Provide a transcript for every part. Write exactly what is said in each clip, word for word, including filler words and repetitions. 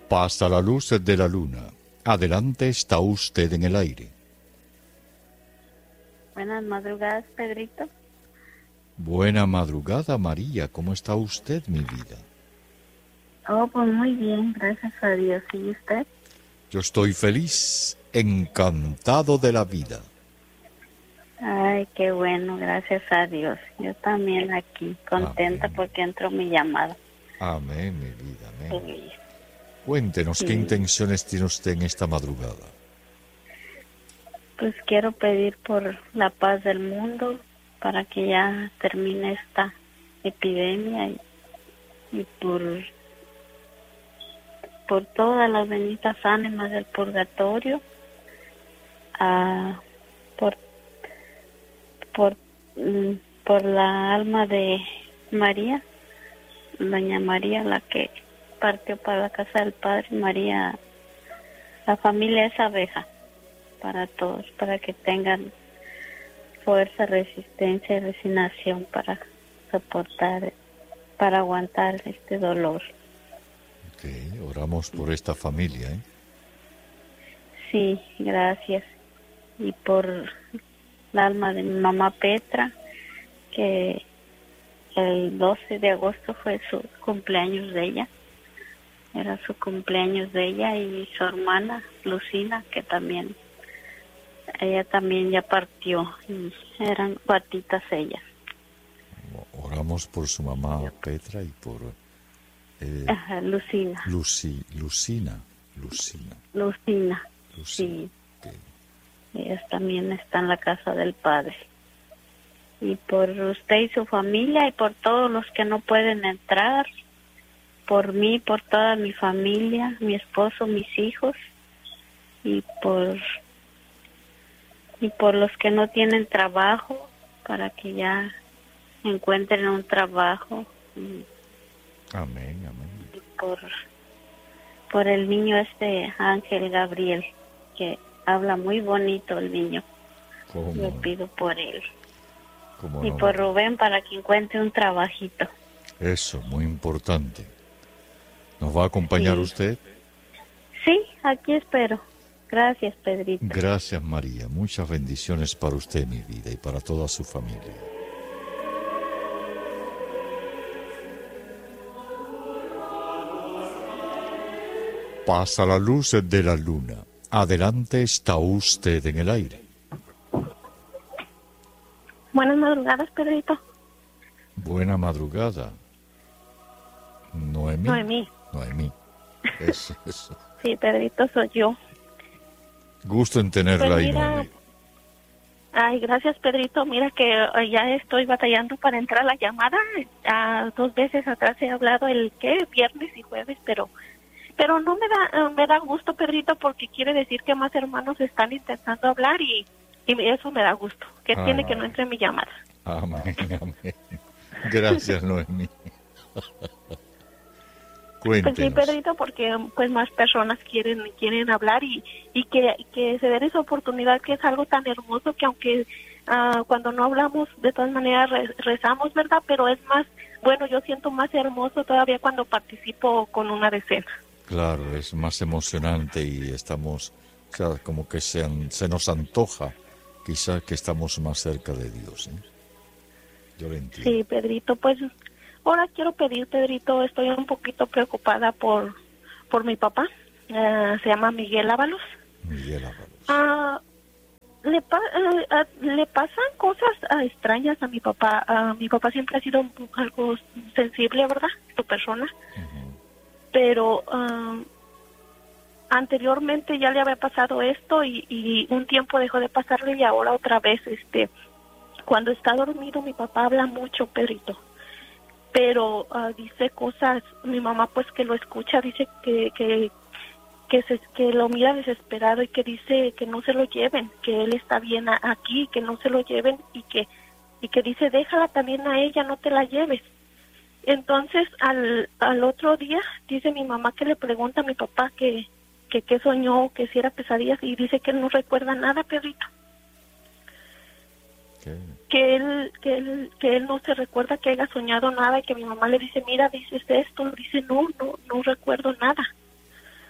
Pasa la luz de la luna. Adelante, está usted en el aire. Buenas madrugadas, Pedrito. Buena madrugada, María. ¿Cómo está usted, mi vida? Oh, pues muy bien, gracias a Dios. ¿Y usted? Yo estoy feliz, encantado de la vida. Ay, qué bueno, gracias a Dios. Yo también aquí, contenta Amén. porque entró mi llamada. Amén, mi vida, amén. Sí. Cuéntenos, ¿qué Sí. intenciones tiene usted en esta madrugada? Pues quiero pedir por la paz del mundo, para que ya termine esta epidemia y, y por, por todas las benditas ánimas del purgatorio, ah, por, por, mm, por la alma de María, doña María, la que partió para la casa del Padre. María, la familia es abeja, para todos, para que tengan fuerza, resistencia y resignación para soportar, para aguantar este dolor. Ok, oramos por esta familia, ¿eh? Sí, gracias. Y por el alma de mi mamá Petra, que el doce de agosto fue su cumpleaños de ella. Era su cumpleaños de ella, y su hermana Lucina, que también, ella también ya partió, y eran cuatitas ellas. Oramos por su mamá Petra y por eh, Ajá, Lucina. Lucy, Lucina, Lucina, Lucina, Lucina. sí. Okay. Ellas también están en la casa del Padre. Y por usted y su familia, y por todos los que no pueden entrar, por mí, por toda mi familia, mi esposo, mis hijos, y por y por los que no tienen trabajo, para que ya encuentren un trabajo. Y, Amén, amén. y por por el niño este Ángel Gabriel, que habla muy bonito el niño. ¿Cómo? Yo pido por él. ¿Cómo Y no? por Rubén, para que encuentre un trabajito. Eso, muy importante. ¿Nos va a acompañar Sí. usted? Sí, aquí espero. Gracias, Pedrito. Gracias, María. Muchas bendiciones para usted, mi vida, y para toda su familia. Pasa la luz de la luna. Adelante, está usted en el aire. Buenas madrugadas, Pedrito. Buena madrugada. Noemí. Noemí. Noemí. Eso, eso. Sí, Pedrito, soy yo. Gusto en tenerla Pues ahí, mira, Noemí. ay, gracias, Pedrito. Mira que eh, ya estoy batallando para entrar a la llamada. Ah, dos veces atrás he hablado el ¿qué? Viernes y jueves, pero pero no me da eh, me da gusto, Pedrito, porque quiere decir que más hermanos están intentando hablar, y, y eso me da gusto. Que Ah. tiene que no entre mi llamada. Amén, amén. Gracias, Noemí. Pues sí, Cuéntenos. Pedrito, porque pues más personas quieren quieren hablar, y, y que, que se den esa oportunidad, que es algo tan hermoso, que aunque uh, cuando no hablamos, de todas maneras re, rezamos, ¿verdad? Pero es más, bueno, yo siento más hermoso todavía cuando participo con una decena. Claro, es más emocionante y estamos, o sea, como que se, an- se nos antoja, quizás que estamos más cerca de Dios, ¿eh? Yo lo entiendo. Sí, Pedrito, pues ahora quiero pedir, Pedrito, estoy un poquito preocupada por, por mi papá. Uh, se llama Miguel Ábalos. Miguel Ábalos. Ah... Le, pa uh, uh, le pasan cosas uh, extrañas a mi papá. Uh, mi papá siempre ha sido un, algo sensible, ¿verdad? Su persona. Uh-huh. Pero uh, anteriormente ya le había pasado esto, y, y un tiempo dejó de pasarle, y ahora otra vez, este, cuando está dormido mi papá habla mucho, Pedrito. Pero uh, dice cosas, mi mamá pues que lo escucha, dice que... que que se, que lo mira desesperado, y que dice que no se lo lleven, que él está bien a, aquí, que no se lo lleven, y que y que dice, déjala también a ella, no te la lleves. Entonces al, al otro día dice mi mamá que le pregunta a mi papá que que qué soñó, que si era pesadillas, y dice que él no recuerda nada, Pedrito. ¿Qué? Que él que él que él no se recuerda que haya soñado nada, y que mi mamá le dice, mira, dices esto, dice, no, no no recuerdo nada.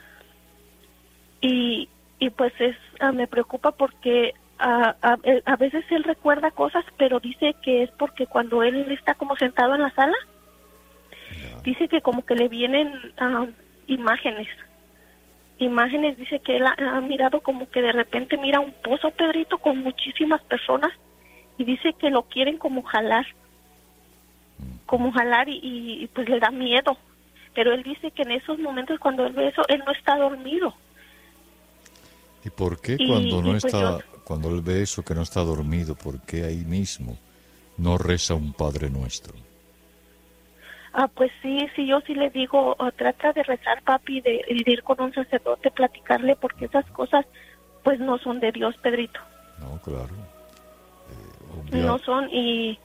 y, y pues es uh, me preocupa porque uh, a, a veces él recuerda cosas, pero dice que es porque cuando él está como sentado en la sala, Ya. dice que como que le vienen uh, imágenes. Imágenes, dice que él ha, ha mirado como que de repente mira un pozo, Pedrito, con muchísimas personas, y dice que lo quieren como jalar, como jalar y, y, y pues le da miedo. Pero él dice que en esos momentos cuando él ve eso, él no está dormido. ¿Y por qué Y- cuando no y pues está, yo- cuando él ve eso que no está dormido, por qué ahí mismo no reza un Padre Nuestro? Ah, pues sí, sí, yo sí le digo, oh, trata de rezar, papi, de, de ir con un sacerdote, platicarle, porque esas cosas pues no son de Dios, Pedrito. No, claro. Eh, obvia- No son y...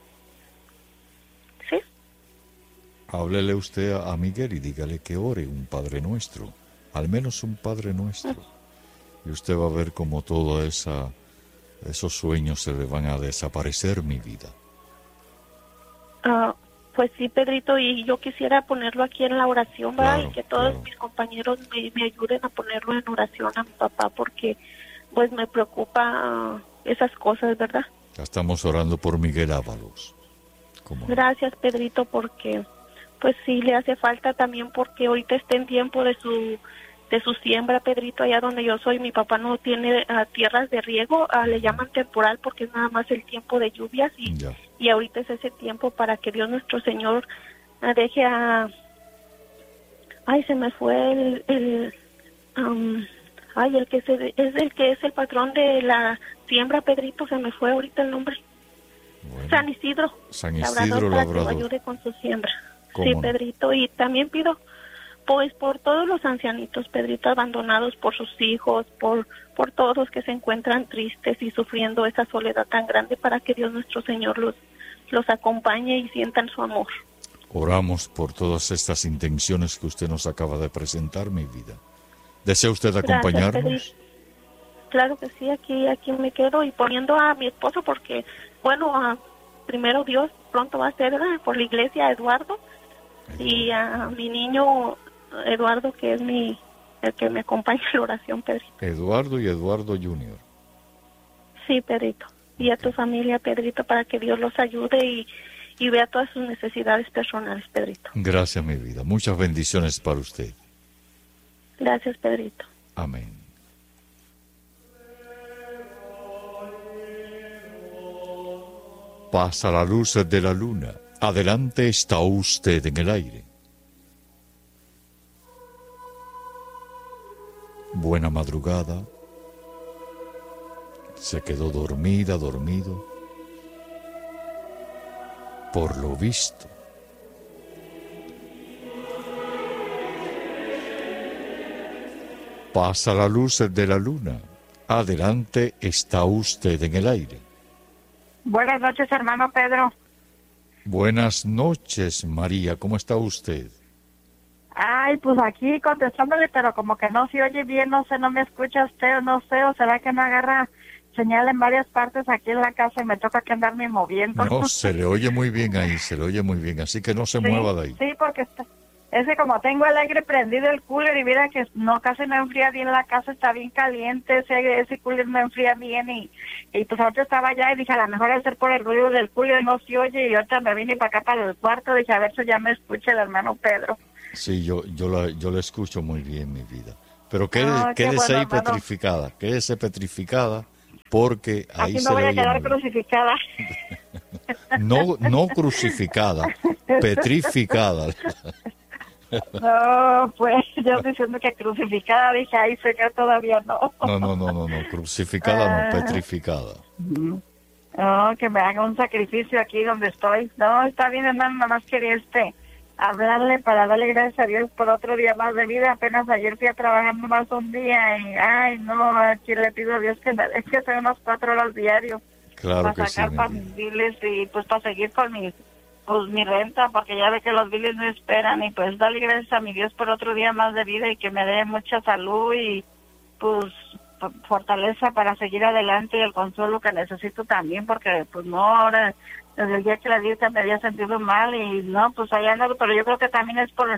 ¿Sí? Háblele usted a, a Miguel y dígale que ore un Padre Nuestro, al menos un Padre Nuestro. Y usted va a ver cómo todos esa esos sueños se le van a desaparecer, mi vida. Ah, pues sí, Pedrito, y yo quisiera ponerlo aquí en la oración, ¿verdad? Claro, Y que todos claro. mis compañeros me, me ayuden a ponerlo en oración a mi papá, porque pues me preocupa ah, esas cosas, ¿verdad? Ya estamos orando por Miguel Ábalos. ¿Cómo no? Gracias, Pedrito, porque pues sí le hace falta también, porque ahorita está en tiempo de su de su siembra, Pedrito, allá donde yo soy. Mi papá no tiene ah, tierras de riego, ah, le llaman temporal porque es nada más el tiempo de lluvias y, Ya. y ahorita es ese tiempo para que Dios nuestro Señor ah, deje a... Ay, se me fue el... el am, ay, el que se, es el que es el patrón de la siembra, Pedrito, se me fue ahorita el nombre. Bueno, San Isidro. San Labrador, Isidro para que lo Labrador. ayude con su siembra. ¿Cómo Sí, no? Pedrito, y también pido pues por todos los ancianitos, Pedrito, abandonados por sus hijos, por por todos que se encuentran tristes y sufriendo esa soledad tan grande, para que Dios nuestro Señor los los acompañe y sientan su amor. Oramos por todas estas intenciones que usted nos acaba de presentar, mi vida. ¿Desea usted Gracias, acompañarnos? Pedrito. Claro que sí, aquí aquí me quedo y poniendo a mi esposo porque, bueno, a, primero Dios pronto va a ser, ¿verdad?, por la iglesia, Eduardo, y a mi niño Eduardo, que es mi el que me acompaña en la oración, Pedrito. Eduardo y Eduardo junior Sí, Pedrito. Y a tu familia, Pedrito, para que Dios los ayude y, y vea todas sus necesidades personales, Pedrito. Gracias, mi vida. Muchas bendiciones para usted. Gracias, Pedrito. Amén. Pasa la luz de la luna. Adelante está usted en el aire. Buena madrugada. Se quedó dormida, dormido. Por lo visto. Pasa la luz de la luna. Adelante está usted en el aire. Buenas noches, hermano Pedro. Buenas noches, María. ¿Cómo está usted? Ay, pues aquí contestándole, pero como que no se oye bien, no sé, no me escucha usted, no sé, o será que no agarra señal en varias partes aquí en la casa y me toca que andarme moviendo. No, se le oye muy bien ahí, se le oye muy bien, así que no se Sí, mueva de ahí. sí, porque está, es que como tengo el aire prendido, el cooler, y mira que no, casi no enfría bien, la casa está bien caliente, ese, ese cooler no enfría bien, y, y pues ahorita estaba allá y dije, a lo mejor al ser por el ruido del cooler no se oye, y ahorita me vine para acá, para el cuarto, dije, a ver si ya me escucha el hermano Pedro. Sí, yo, yo, la, yo la escucho muy bien, mi vida. Pero quede, Ah, qué quédese bueno, ahí hermano. petrificada, quédese petrificada, porque ahí Aquí se me voy le a oye quedar muy bien. crucificada. No, no crucificada, petrificada. No, pues yo diciendo que crucificada, dije, ay, señor, todavía no. No, no, no, no, no, crucificada no, Ah. petrificada. No, que me haga un sacrificio aquí donde estoy. No, está bien, hermano, nada más quería este, hablarle para darle gracias a Dios por otro día más de vida. Apenas ayer fui a trabajar más un día y, ay, no, aquí le pido a Dios que me deje hacer unas cuatro horas diario Claro para que sí, sacar mi para vida. mis biles y pues para seguir con mi, pues, mi renta, porque ya ve que los biles no esperan, y pues darle gracias a mi Dios por otro día más de vida y que me dé mucha salud y pues fortaleza para seguir adelante, y el consuelo que necesito también, porque pues no, ahora desde el día que la dieta me había sentido mal y no, pues allá ando, pero yo creo que también es por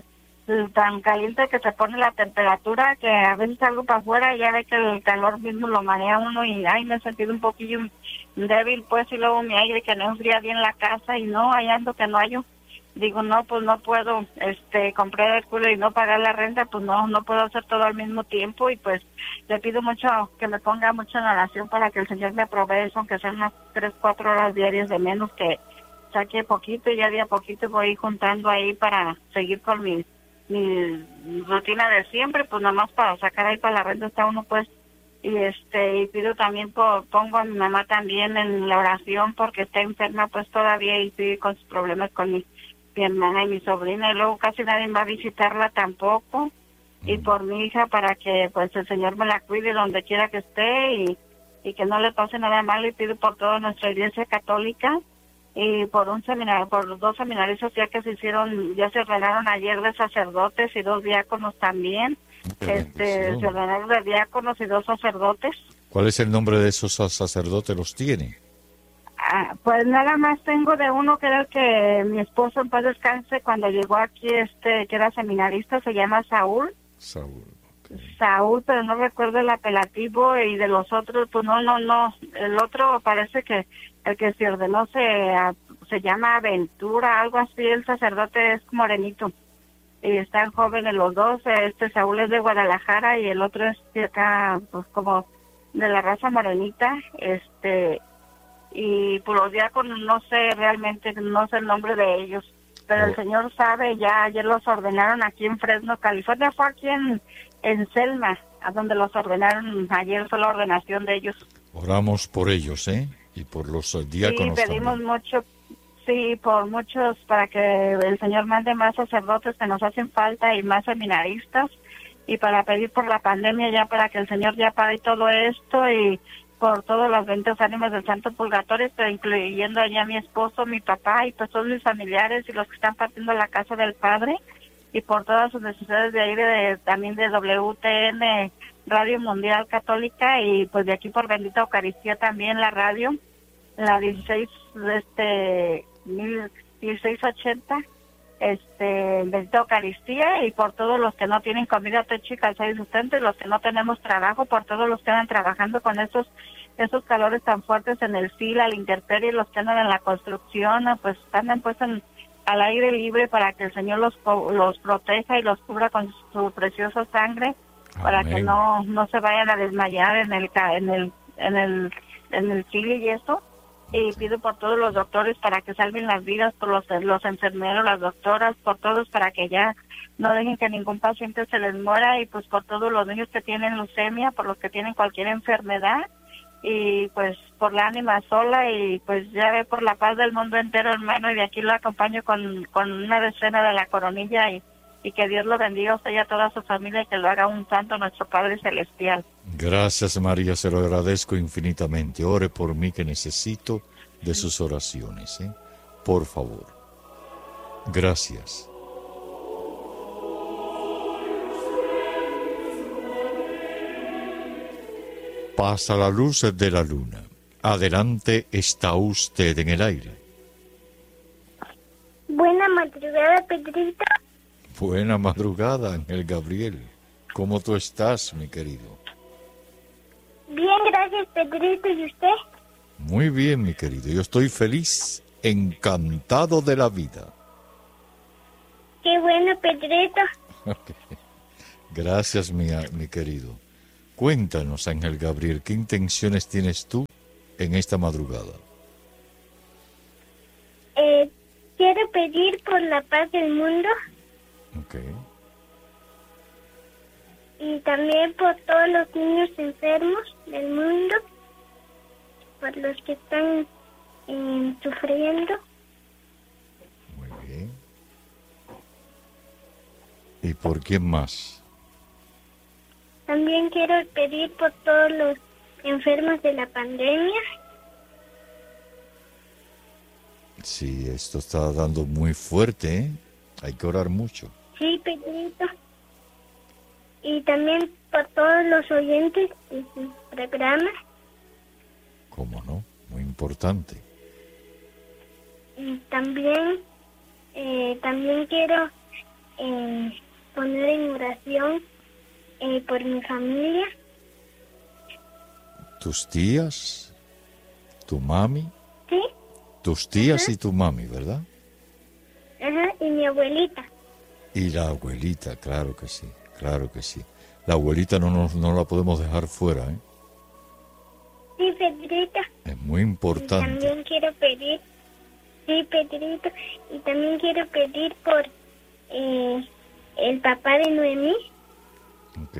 tan caliente que se pone la temperatura, que a veces salgo para afuera y ya ve que el calor mismo lo marea uno y ay, me he sentido un poquillo débil, pues, y luego mi aire que no enfría bien la casa y no, ahí ando que no hallo. Digo, no, pues no puedo este comprar el cooler y no pagar la renta, pues no, no puedo hacer todo al mismo tiempo y pues le pido mucho que me ponga mucho en oración para que el Señor me provee eso, aunque sean unas tres, cuatro horas diarias de menos, que saque poquito y ya de a poquito voy juntando ahí para seguir con mi, mi rutina de siempre, pues nomás para sacar ahí para la renta está uno pues. Y este y pido también, por, pongo a mi mamá también en la oración porque está enferma pues todavía y sigue con sus problemas con mi mi hermana y mi sobrina, y luego casi nadie va a visitarla tampoco, y por mi hija para que pues el Señor me la cuide donde quiera que esté y, y que no le pase nada malo, y pido por toda nuestra iglesia católica y por un seminario, por dos seminarios ya que se hicieron, ya se ordenaron ayer de sacerdotes y dos diáconos también, este se ordenaron de diáconos y dos sacerdotes. ¿Cuál es el nombre de esos sacerdotes? ¿Los tiene? Ah, pues nada más tengo de uno que era el que mi esposo en paz descanse cuando llegó aquí, este que era seminarista, se llama Saúl. Saúl. Okay. Saúl, pero no recuerdo el apelativo, y de los otros, pues no, no, no. El otro parece que el que se ordenó se, se llama Aventura, algo así. El sacerdote es morenito y están jóvenes los dos. Este Saúl es de Guadalajara y el otro es de acá, pues como de la raza morenita, este. Y por los diáconos no sé realmente, no sé el nombre de ellos, pero oh. El Señor sabe, ya ayer los ordenaron aquí en Fresno, California, fue aquí en, en Selma, a donde los ordenaron, ayer fue la ordenación de ellos. Oramos por ellos, ¿eh? Y por los diáconos. Sí, pedimos también. mucho, sí, por muchos, para que el Señor mande más sacerdotes que nos hacen falta y más seminaristas, y para pedir por la pandemia ya, para que el Señor ya pare todo esto, y por todas las benditas ánimas del Santo Purgatorio, pero incluyendo allá a mi esposo, mi papá y pues todos mis familiares y los que están partiendo la casa del Padre, y por todas sus necesidades de ahí, de, también de W T N, Radio Mundial Católica, y pues de aquí por Bendita Eucaristía también la radio, la dieciséis, este, dieciséis ochenta, este, Bendita Eucaristía, y por todos los que no tienen comida, techo y calzado y sustento, y los que no tenemos trabajo, por todos los que andan trabajando con esos esos calores tan fuertes en el fila, la intemperie, los que andan en la construcción, pues andan pues en, al aire libre, para que el Señor los los proteja y los cubra con su preciosa sangre. Amén. Para que no no se vayan a desmayar en el en el en el en el fila y eso. Y pido por todos los doctores para que salven las vidas, por los, los enfermeros, las doctoras, por todos, para que ya no dejen que ningún paciente se les muera, y pues por todos los niños que tienen leucemia, por los que tienen cualquier enfermedad, y pues por la ánima sola, y pues ya ve por la paz del mundo entero, hermano, y de aquí lo acompaño con, con una decena de la coronilla, y, y que Dios lo bendiga a usted y a toda su familia, y que lo haga un santo nuestro Padre Celestial. Gracias, María, se lo agradezco infinitamente. Ore por mí, que necesito de sus oraciones, ¿eh? Por favor. Gracias. Pasa la luz de la luna. Adelante, está usted en el aire. Buena madrugada, Pedrito. Buena madrugada, Ángel Gabriel. ¿Cómo tú estás, mi querido? Bien, gracias, Pedrito. ¿Y usted? Muy bien, mi querido. Yo estoy feliz, encantado de la vida. Qué bueno, Pedrito. Gracias, mi, mi querido. Cuéntanos, Ángel Gabriel, ¿qué intenciones tienes tú en esta madrugada? Eh, quiero pedir por la paz del mundo. Okay. Y también por todos los niños enfermos del mundo, por los que están eh, sufriendo. Muy bien. ¿Y por quién más? También quiero pedir por todos los enfermos de la pandemia. Sí, esto está dando muy fuerte, ¿eh? Hay que orar mucho. Sí, Pedrito. Y también por todos los oyentes de su programa. ¿Cómo no? Muy importante. Y también, eh, también quiero eh, poner en oración eh, por mi familia. ¿Tus tías? ¿Tu mami? Sí. Tus tías Ajá. y tu mami, ¿verdad? Ajá, y mi abuelita. Y la abuelita, claro que sí, claro que sí. La abuelita no, nos, no la podemos dejar fuera, ¿eh? Sí, Pedrito. Es muy Y importante. también quiero pedir, sí, Pedrito, y también quiero pedir por eh, el papá de Noemí. Ok.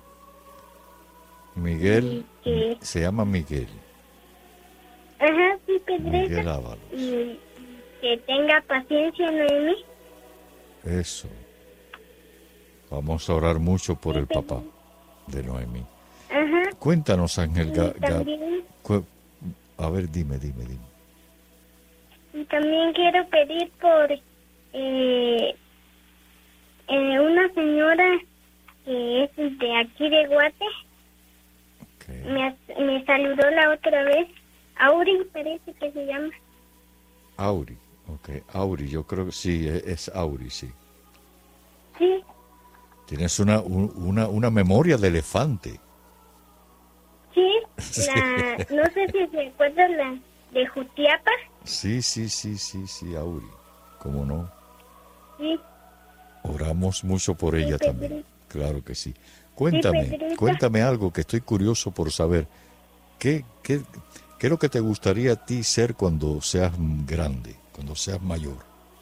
Miguel, Y que- se llama Miguel. Ajá, sí, Pedrito. Miguel Ábalos. Y que tenga paciencia, Noemí. Eso. Vamos a orar mucho por Sí, el pero- papá de Noemí. Ajá. Cuéntanos, Ángel. Y Ga- Ga- también, cu- a ver, dime, dime, dime. y también quiero pedir por eh, eh, una señora que es de aquí de Guate. Ok. Me, as- me saludó la otra vez. Auri parece que se llama. Auri. Ok, Auri, yo creo que sí, e- es Auri, sí. Sí, Tienes una, un- una, una memoria de elefante. sí. La, no sé si se acuerdan la de Jutiapa. Sí, sí, sí, sí, sí, Auri. ¿Cómo no? Sí. Oramos mucho por ella Sí, también. Pedrito. Claro que sí. Cuéntame, Pedrito. cuéntame algo que estoy curioso por saber. ¿Qué, qué, qué es lo que te gustaría a ti ser cuando seas grande, cuando seas mayor?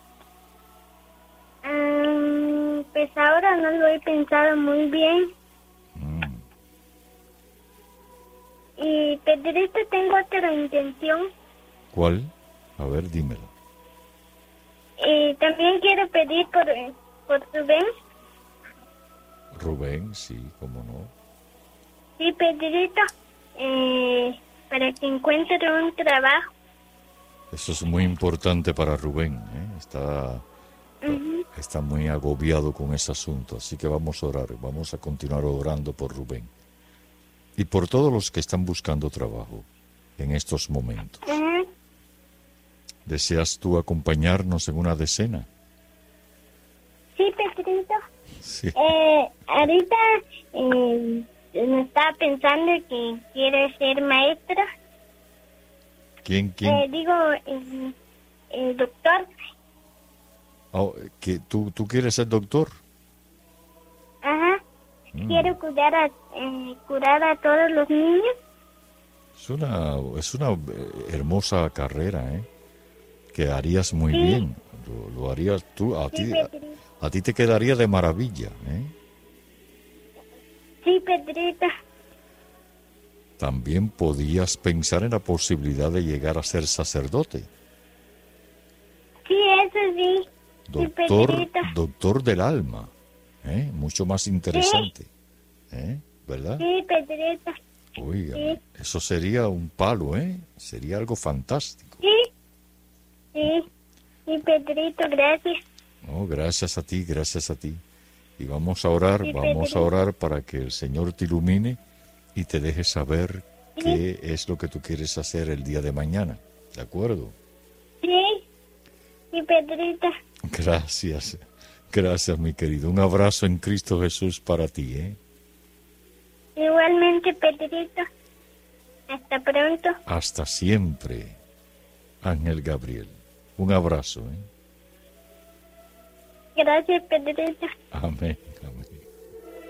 Ah, pues ahora no lo he pensado muy bien. Mm, Y Pedrito, tengo otra intención. ¿Cuál? A ver, dímelo. Y también quiero pedir por, por Rubén. Rubén, sí, cómo no. Sí, Pedrito. Eh, para que encuentre un trabajo. Eso es muy importante para Rubén, ¿eh? Está, Ujú. está muy agobiado con ese asunto, así que vamos a orar, vamos a continuar orando por Rubén. Y por todos los que están buscando trabajo en estos momentos. Ajá. ¿Deseas tú acompañarnos en una decena? Sí, Pedrito. Sí. Eh, ahorita eh, me estaba pensando que quiere ser maestra. ¿Quién, quién? Eh, digo, eh, eh, doctor. Oh, que tú, ¿Tú quieres ser doctor? Ajá. Mm. Quiero cuidar a, eh, curar a todos los niños. Es una, es una eh, hermosa carrera, ¿eh? Que harías muy Sí. bien. Lo, lo harías tú, a Sí, ti, Pedrito. a, a ti te quedaría de maravilla, ¿eh? Sí, Pedrito. También podías pensar en la posibilidad de llegar a ser sacerdote. Sí, eso sí. Sí, Doctor, Pedrito. doctor del alma, ¿eh? Mucho más interesante, ¿eh? ¿Verdad? Sí, Pedrito. Oiga, Sí. eso sería un palo, ¿eh? Sería algo fantástico. Sí. Sí. Sí, Pedrito, gracias. No, gracias a ti, gracias a ti. Y vamos a orar, Sí, vamos a Pedrito. orar para que el Señor te ilumine y te deje saber Sí. qué es lo que tú quieres hacer el día de mañana. ¿De acuerdo? Sí. Sí, Pedrito. Gracias, gracias mi querido. Un abrazo en Cristo Jesús para ti, ¿eh? Igualmente, Pedrito. Hasta pronto. Hasta siempre, Ángel Gabriel. Un abrazo, ¿eh? Gracias, Pedrito. Amén.